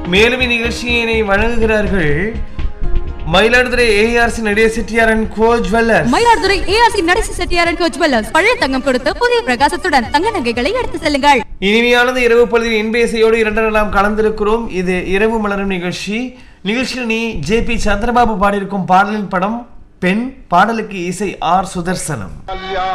மேலும் இந்நிகழ்ச்சியினை வழங்குகிறார்கள் Mayiladuthurai ARC Natesa Chettiar and go jewellers. Mayiladuthurai ARC Natesa Chettiar and go jewellers. பழைய தங்கம் கொடுத்து புதிய பிரகாசத்துடன் தங்க நகைகளை எடுத்து செல்லுங்கள். இனிமையானது இரவு பொழுதில் இன்பேசையோடு இரண்டரை நாம் கலந்திருக்கிறோம். இது இரவு மலரும் நிகழ்ச்சி. நிகழ்ச்சியில் நீ ஜே.பி. சந்திரபாபு பாடியிருக்கும் பாடலின் படம் பெண். பாடலுக்கு இசை ஆர் சுதர்சனம்.